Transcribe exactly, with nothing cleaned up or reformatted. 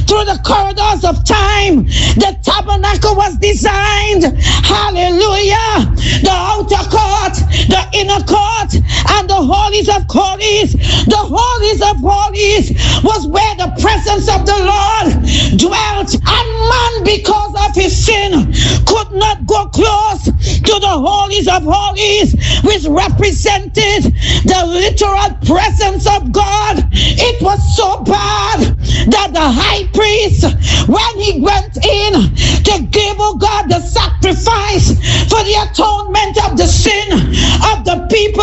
through the corridors of time. The tabernacle was designed. Hallelujah. The outer court, the inner court, and the holies of holies. The holies of holies was where the presence of the Lord dwelt. And man, because of his sin, could not go close to the holies of holies, which represented the literal presence of God. It was so bad that the high priest, when he went in to give, oh God, the sacrifice for the atonement of the sin of the people,